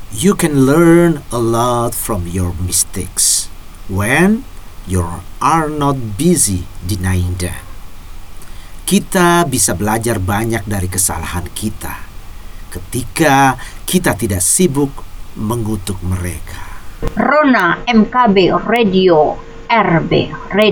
You can learn a lot from your mistakes when you are not busy denying them. Kita bisa belajar banyak dari kesalahan kita ketika kita tidak sibuk mengutuk mereka. Rona MKB Radio RB Radio